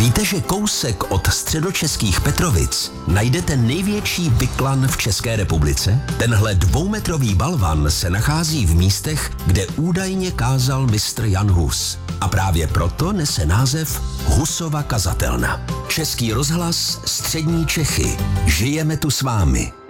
Víte, že kousek od středočeských Petrovic najdete největší byklan v České republice? Tenhle 2metrový balvan se nachází v místech, kde údajně kázal mistr Jan Hus. A právě proto nese název Husova kazatelna. Český rozhlas, Střední Čechy. Žijeme tu s vámi.